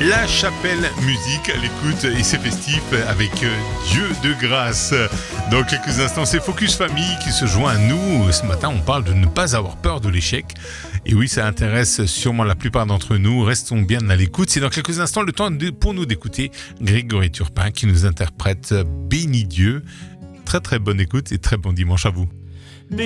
La Chapelle Musique à l'écoute et c'est festif avec Dieu de grâce. Dans quelques instants, c'est Focus Famille qui se joint à nous. Ce matin, on parle de ne pas avoir peur de l'échec. Et oui, ça intéresse sûrement la plupart d'entre nous. Restons bien à l'écoute. C'est dans quelques instants le temps pour nous d'écouter Grégory Turpin qui nous interprète Béni Dieu. Très très bonne écoute et très bon dimanche à vous.